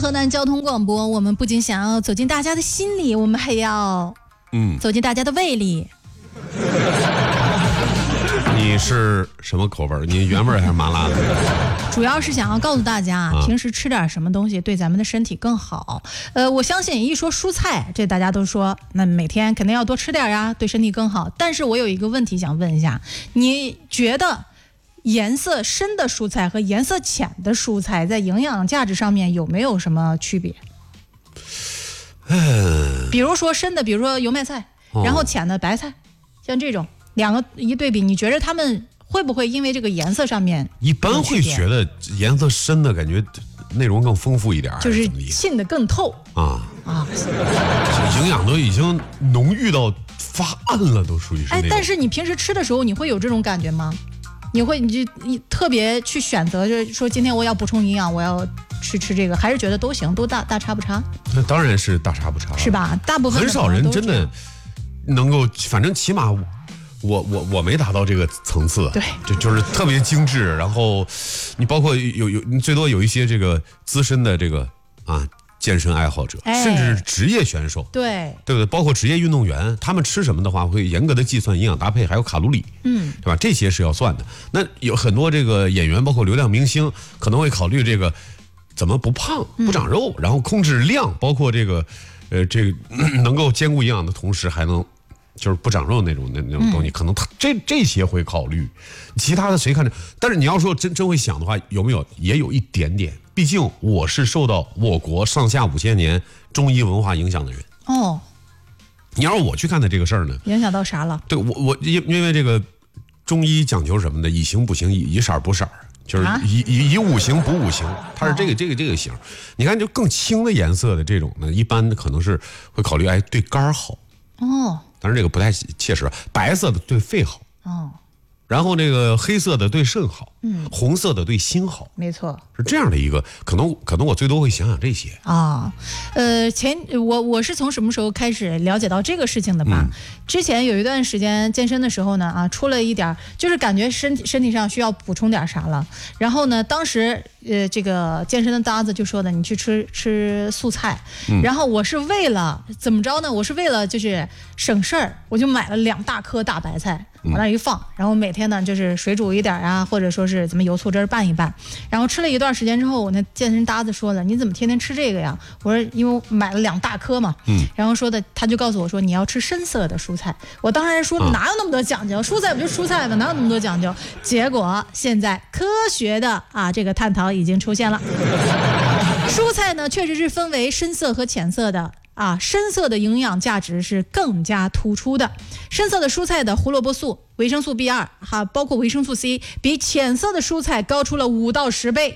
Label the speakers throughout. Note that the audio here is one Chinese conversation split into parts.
Speaker 1: 河南交通广播，我们不仅想要走进大家的心里，我们还要走进大家的胃里。
Speaker 2: 你是什么口味？你原味还是麻辣的？
Speaker 1: 主要是想要告诉大家，平时吃点什么东西对咱们的身体更好。我相信一说蔬菜，这大家都说，那每天肯定要多吃点呀，对身体更好。但是我有一个问题想问一下，你觉得颜色深的蔬菜和颜色浅的蔬菜在营养价值上面有没有什么区别？比如说深的，比如说油麦菜，然后浅的白菜，像这种两个一对比，你觉得他们会不会因为这个颜色上面
Speaker 2: 一般会觉得颜色深的感觉内容更丰富一点，
Speaker 1: 就是沁得更透
Speaker 2: 营养都已经浓郁到发暗了，都属于是。
Speaker 1: 但是你平时吃的时候，你会有这种感觉吗？你就特别去选择，就是说今天我要补充营养，我要去吃这个，还是觉得都行，都大差不差？
Speaker 2: 那当然是大差不差，
Speaker 1: 是吧？大部分
Speaker 2: 很少人真的能够，反正起码我没达到这个层次，
Speaker 1: 对，
Speaker 2: 就是特别精致。然后你包括你最多有一些这个资深的这个健身爱好者，甚至是职业选手，
Speaker 1: 对
Speaker 2: 不对？包括职业运动员，他们吃什么的话，会严格的计算营养搭配，还有卡路里，对吧？这些是要算的。那有很多这个演员，包括流量明星，可能会考虑这个怎么不胖不长肉，然后控制量，包括这个能够兼顾营养的同时，还能就是不长肉那种东西，可能他这些会考虑，其他的谁看着？但是你要说真会想的话，有没有？也有一点点。毕竟我是受到我国上下5000年中医文化影响的人。你要是我去看的这个事儿呢，
Speaker 1: 影响到啥了？
Speaker 2: 对我因为这个中医讲究什么的，以形补形，以色补色，就是以五行补五行，它是这个形。你看，就更轻的颜色的这种呢，一般可能是会考虑对肝好。当然这个不太切实。白色的对肺好。然后这个黑色的对肾好，红色的对心好，
Speaker 1: 没错，
Speaker 2: 是这样的一个，可能我最多会想这些
Speaker 1: 我是从什么时候开始了解到这个事情的吧？之前有一段时间健身的时候呢，出了一点，就是感觉身体上需要补充点啥了，然后呢，当时这个健身的搭子就说的，你去吃素菜，然后我是为了怎么着呢？我是为了就是省事儿，我就买了2大颗大白菜。往那一放，然后每天呢就是水煮一点啊，或者说是怎么油醋汁拌一拌，然后吃了一段时间之后，我那健身搭子说了，你怎么天天吃这个呀？我说因为我买了2大颗嘛，然后说的他就告诉我说你要吃深色的蔬菜，我当时说哪有那么多讲究，蔬菜不就蔬菜吗？哪有那么多讲究？结果现在科学的这个探讨已经出现了，蔬菜呢确实是分为深色和浅色的。深色的营养价值是更加突出的。深色的蔬菜的胡萝卜素、维生素 B2 包括维生素 C 比浅色的蔬菜高出了5到10倍。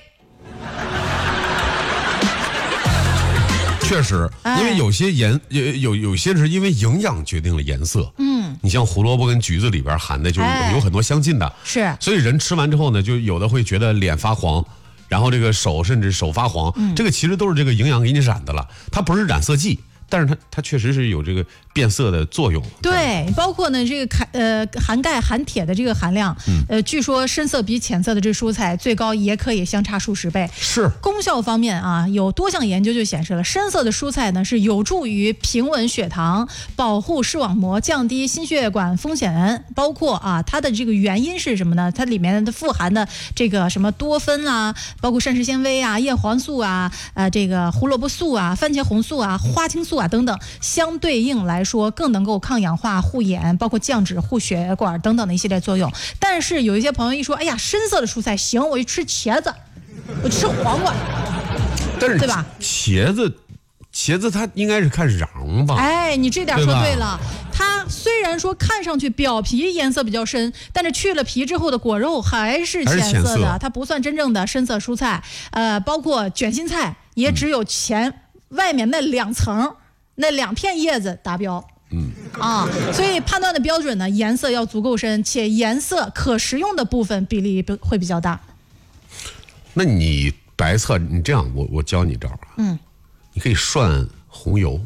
Speaker 2: 确实，因为有些有些是因为营养决定了颜色。你像胡萝卜跟橘子里边含的就有很多相近的，
Speaker 1: 是，
Speaker 2: 所以人吃完之后呢，就有的会觉得脸发黄。然后这个甚至手发黄，这个其实都是这个营养给你染的了，它不是染色剂，但是它确实是有这个变色的作用。
Speaker 1: 对，包括呢这个含钙含铁的这个含量，据说深色比浅色的这蔬菜最高也可以相差数十倍。
Speaker 2: 是。功
Speaker 1: 效方面有多项研究就显示了，深色的蔬菜呢是有助于平稳血糖、保护视网膜、降低心血管风险，包括它的这个原因是什么呢？它里面的富含的这个什么多酚包括膳食纤维叶黄素这个胡萝卜素番茄红素花青素等等，相对应来说更能够抗氧化、护眼，包括降脂、护血管等等的一系列作用。但是有一些朋友一说，哎呀，深色的蔬菜行，我就吃茄子，我吃黄瓜，
Speaker 2: 但是
Speaker 1: 对吧？
Speaker 2: 茄子它应该是看瓤吧？
Speaker 1: 你这点说对了。它虽然说看上去表皮颜色比较深，但是去了皮之后的果肉还是浅色的，它不算真正的深色蔬菜。包括卷心菜也只有外面那2层那2片叶子达标。所以判断的标准呢，颜色要足够深，且颜色可食用的部分比例会比较大。
Speaker 2: 那你白菜，你这样，我教你招你可以涮红油。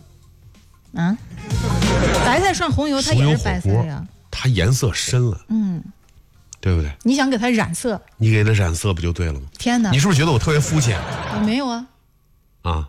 Speaker 1: 白菜涮红油，它也是白菜呀，
Speaker 2: 它颜色深了，对不对？
Speaker 1: 你想给它染色，
Speaker 2: 你给它染色不就对了吗？
Speaker 1: 天哪！
Speaker 2: 你是不是觉得我特别肤浅？
Speaker 1: 我没有啊。